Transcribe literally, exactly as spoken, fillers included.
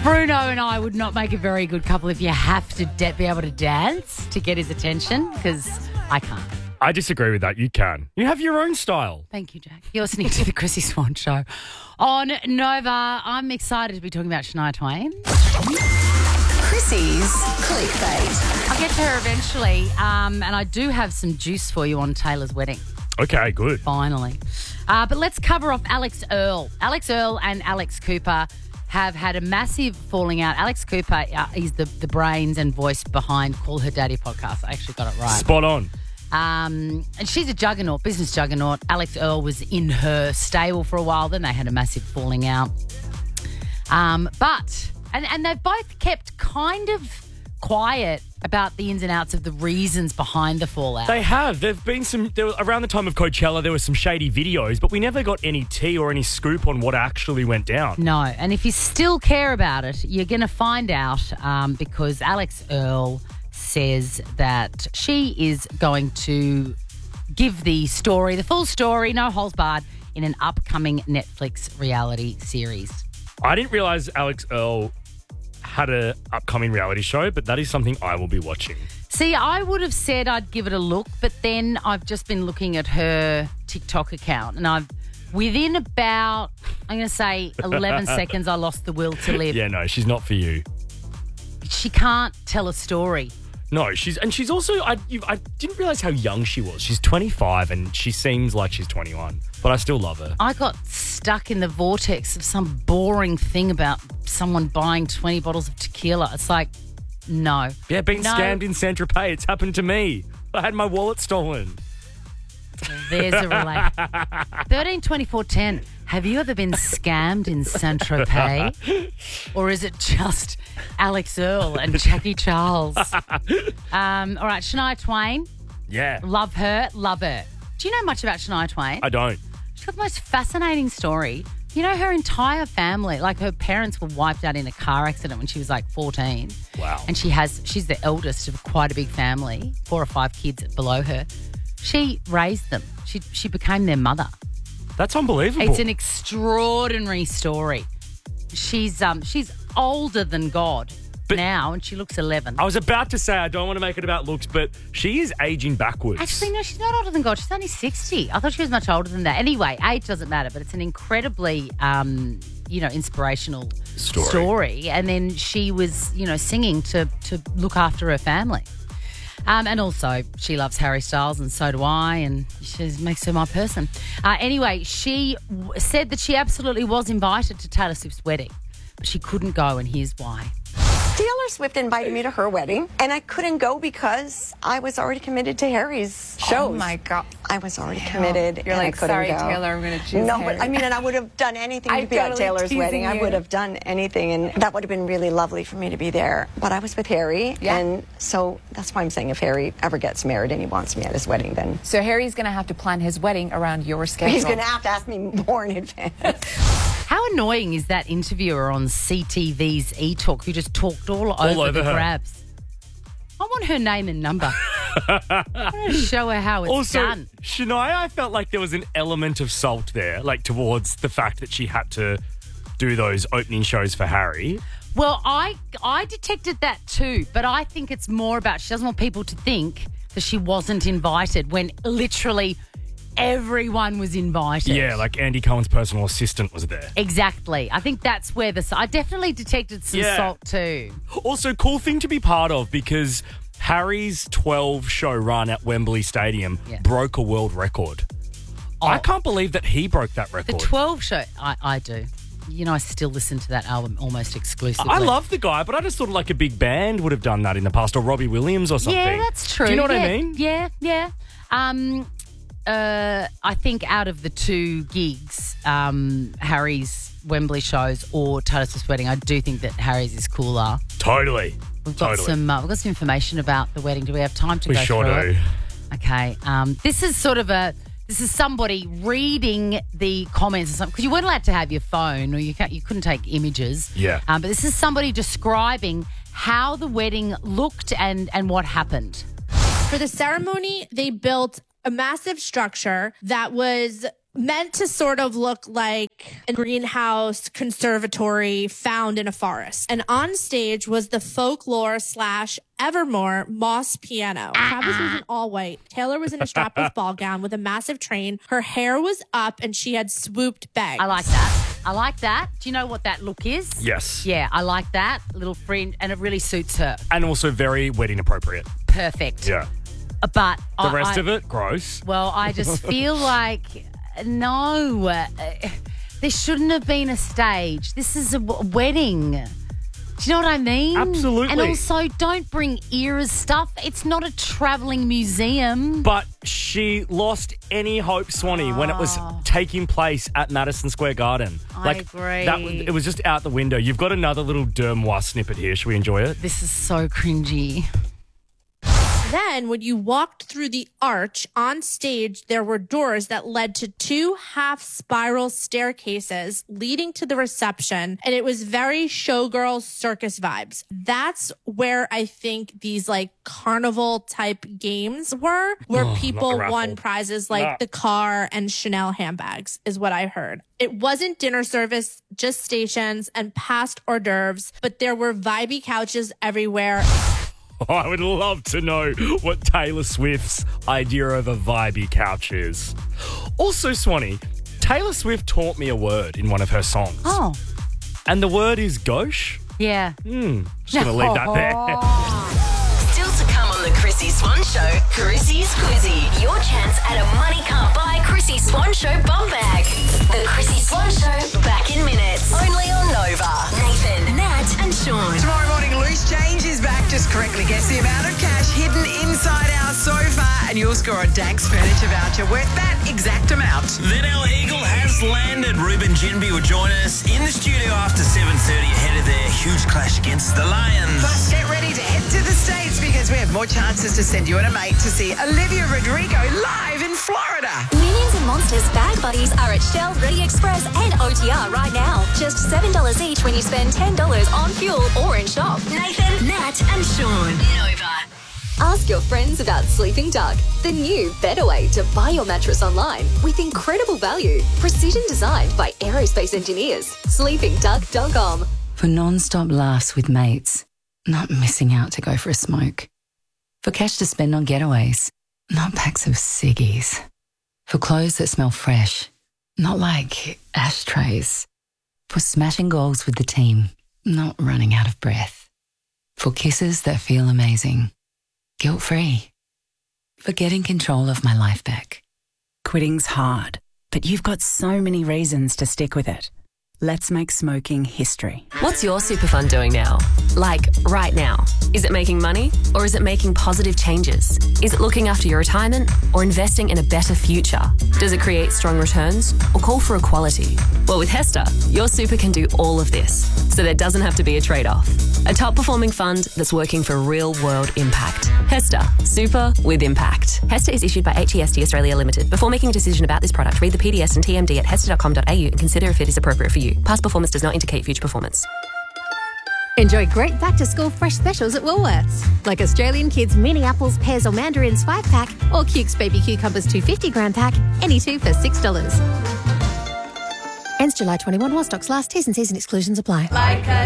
Bruno and I would not make a very good couple if you have to de- be able to dance to get his attention, because I can't. I disagree with that. You can. You have your own style. Thank you, Jack. You're listening to the Chrissy Swan Show on Nova. I'm excited to be talking about Shania Twain. Chrissy's Clickbait. I'll get to her eventually, um, and I do have some juice for you on Taylor's wedding. Okay, good. Finally. Uh, but let's cover off Alex Earl. Alex Earl and Alex Cooper have had a massive falling out. Alex Cooper uh, is the, the brains and voice behind Call Her Daddy podcast. I actually got it right. Spot on. Um, and she's a juggernaut, business juggernaut. Alex Earl was in her stable for a while. Then they had a massive falling out. Um, but, and, and they've both kept kind of quiet about the ins and outs of the reasons behind the fallout. They have. There have been some, there, around the time of Coachella, there were some shady videos, but we never got any tea or any scoop on what actually went down. No, and if you still care about it, you're going to find out um, because Alex Earl says that she is going to give the story, the full story, no holds barred, in an upcoming Netflix reality series. I didn't realise Alex Earl had an upcoming reality show, but that is something I will be watching. See, I would have said I'd give it a look, but then I've just been looking at her TikTok account and I've, within about, I'm going to say eleven seconds, I lost the will to live. Yeah, no, she's not for you. She can't tell a story. No, she's and she's also I you, I didn't realise how young she was. She's twenty-five and she seems like she's twenty-one, but I still love her. I got stuck in the vortex of some boring thing about someone buying twenty bottles of tequila. It's like, no. Yeah, being no. scammed in Saint-Tropez. It's happened to me. I had my wallet stolen. There's a relate. thirteen twenty-four ten. Have you ever been scammed in Saint-Tropez? Or is it just Alex Earl and Jackie Charles? Um, all right, Shania Twain. Yeah. Love her, love her. Do you know much about Shania Twain? I don't. She's got the most fascinating story. You know, her entire family, like her parents were wiped out in a car accident when she was like fourteen. Wow. And she has, she's the eldest of quite a big family, four or five kids below her. She raised them. She she became their mother. That's unbelievable. It's an extraordinary story. She's um she's older than God But- now, and she looks eleven. I was about to say I don't want to make it about looks, but she is aging backwards. Actually, no, she's not older than God. She's only sixty. I thought she was much older than that. Anyway, age doesn't matter, but it's an incredibly, um, you know, inspirational Story. story. And then she was, you know, singing to to look after her family. Um, and also, she loves Harry Styles, and so do I, and she makes her my person. Uh, anyway, she w- said that she absolutely was invited to Taylor Swift's wedding, but she couldn't go, and here's why. Taylor Swift invited me to her wedding, and I couldn't go because I was already committed to Harry's shows. Oh, my God. I was already committed. You're and like, I couldn't sorry, go. Taylor, I'm going to choose No, Harry. but I mean, and I would have done anything to I'm be at totally Taylor's teasing wedding. I you. would have done anything, and that would have been really lovely for me to be there. But I was with Harry, Yeah. and so that's why I'm saying if Harry ever gets married and he wants me at his wedding, then So Harry's going to have to plan his wedding around your schedule. he's going to have to ask me more in advance. How annoying is that interviewer on C T V's E-Talk who just talked all, over, over the her. grabs? I want her name and number. I want to show her how it's Also, done. Shania, I felt like there was an element of salt there, like towards the fact that she had to do those opening shows for Harry. Well, I I detected that too, but I think it's more about she doesn't want people to think that she wasn't invited when literally everyone was invited. Yeah, like Andy Cohen's personal assistant was there. Exactly. I think that's where the... I definitely detected some Yeah. salt too. Also, cool thing to be part of because Harry's twelve show run at Wembley Stadium Yeah. broke a world record. Oh. I can't believe that he broke that The record. twelve show... I, I do. You know, I still listen to that album almost exclusively. I love the guy, but I just thought like a big band would have done that in the past, or Robbie Williams or something. Yeah, that's true. Do you know what yeah, I mean? Yeah, yeah. Um, uh, I think out of the two gigs, um, Harry's Wembley shows or Taylor Swift's wedding, I do think that Harry's is cooler. Totally. We've got totally. some. Uh, we've got some information about the wedding. Do we have time to We go sure through do. it? Okay. Um, this is sort of a. This is somebody reading the comments or something because you weren't allowed to have your phone or you can't, you couldn't take images. Yeah. Um, but this is somebody describing how the wedding looked and and what happened. For the ceremony, they built a massive structure that was meant to sort of look like a greenhouse conservatory found in a forest. And on stage was the folklore slash Evermore Moss piano. Travis was in all white. Taylor was in a strapless ball gown with a massive train. Her hair was up and she had swooped bangs. I like that. I like that. Do you know what that look is? Yes. Yeah, I like that. Little fringe, and it really suits her. And also very wedding appropriate. Perfect. Yeah. But The I, rest I, of it, gross. Well, I just feel like, no, uh, there shouldn't have been a stage. This is a w- wedding. Do you know what I mean? Absolutely. And also, don't bring eras stuff. It's not a travelling museum. But she lost any hope, Swanee, when it was taking place at Madison Square Garden. I like, agree. That, it was just out the window. You've got another little Dermois snippet here. Should we enjoy it? This is so cringy. Then, when you walked through the arch on stage, there were doors that led to two half spiral staircases leading to the reception. And it was very showgirl circus vibes. That's where I think these like carnival type games were, where Oh, people not the won raffle. prizes like Nah. the car and Chanel handbags, is what I heard. It wasn't dinner service, just stations and past hors d'oeuvres, but there were vibey couches everywhere. I would love to know what Taylor Swift's idea of a vibey couch is. Also, Swanee, Taylor Swift taught me a word in one of her songs. Oh, And the word is gauche. yeah. Hmm. Just going to leave that there. Still to come on the Chrissy Swan Show, Chrissy's Quizzy. Your chance at a money can't buy Chrissy Swan Show bum bag. The Chrissy Swan Show, back in minutes. Only on Nova. Nathan, Nat and Sean. Tomorrow morning, Loose Change is back. Just correctly guess the amount of cash hidden inside our sofa and you'll score a Danks furniture voucher worth that exact amount. Then our Eagle has landed. Ruben Jinby will join us in the studio after seven thirty ahead of their huge clash against the Lions. Plus, get ready to head to the States because we have more chances to send you and a mate to see Olivia Rodrigo live in Florida. Minions and Monsters bag buddies are at Shell, Ready Express and O T R right now. Just seven dollars each when you spend ten dollars on fuel or in shop. Nathan, Nat and Sean. Nova. Ask your friends about Sleeping Duck, the new better way to buy your mattress online with incredible value. Precision designed by aerospace engineers. sleeping duck dot com. For non-stop laughs with mates, not missing out to go for a smoke. For cash to spend on getaways, not packs of ciggies. For clothes that smell fresh, not like ashtrays. For smashing goals with the team, not running out of breath. For kisses that feel amazing, guilt-free. For getting control of my life back. Quitting's hard, but you've got so many reasons to stick with it. Let's make smoking history. What's your super fun doing now? Like, right now. Is it making money or is it making positive changes? Is it looking after your retirement or investing in a better future? Does it create strong returns or call for equality? Well, with Hester, your super can do all of this, so there doesn't have to be a trade-off. A top-performing fund that's working for real-world impact. Hester, super with impact. Hester is issued by H E S T Australia Limited. Before making a decision about this product, read the P D S and T M D at hester dot com dot a u and consider if it is appropriate for you. Past performance does not indicate future performance. Enjoy great back-to-school fresh specials at Woolworths, like Australian Kids mini apples, pears or mandarins five pack or Cukes baby cucumbers two hundred fifty gram pack, any two for six dollars. Ends July twenty-first while stocks last. T's and C's and exclusions apply. Like a